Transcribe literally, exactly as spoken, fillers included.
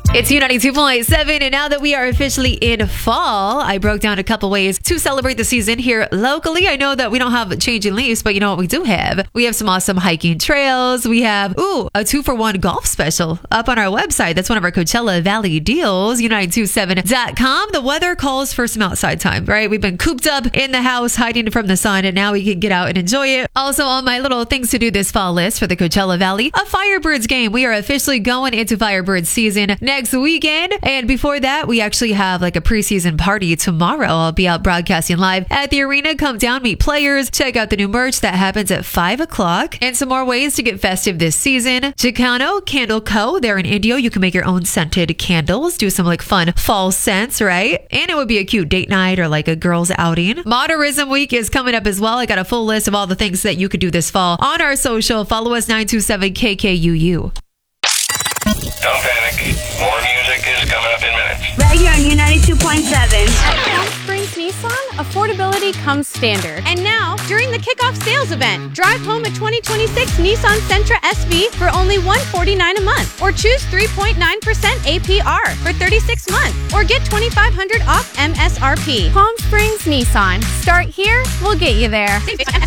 It's U ninety-two point seven, and now that we are officially in fall, I broke down a couple ways to celebrate the season here locally. I know that we don't have changing leaves, but you know what we do have? We have some awesome hiking trails. We have, ooh, a two-for-one golf special up on our website. That's one of our Coachella Valley deals, U nine two seven dot com. The weather calls for some outside time, right? We've been cooped up in the house, hiding from the sun, and now we can get out and enjoy it. Also, on my little things to do this fall list for the Coachella Valley, a Firebirds game. We are officially going into Firebirds season next weekend. And before that, we actually have like a preseason party tomorrow. I'll be out broadcasting live at the arena. Come down, meet players, check out the new merch that happens at five o'clock. And some more ways to get festive this season. Chicano Candle Co. They're in Indio. You can make your own scented candles, do some like fun fall scents, right? And it would be a cute date night or like a girls outing. Moderism Week is coming up as well. I got a full list of all the things that you could do this fall on our social. Follow us nine two seven K K U U. Don't panic. More music is coming up in minutes. Right here on U ninety-two point seven. At Palm Springs Nissan, affordability comes standard. And now, during the kickoff sales event, drive home a twenty twenty-six Nissan Sentra S V for only one hundred forty-nine dollars a month. Or choose three point nine percent A P R for thirty-six months. Or get twenty-five hundred dollars off M S R P. Palm Springs Nissan. Start here, we'll get you there.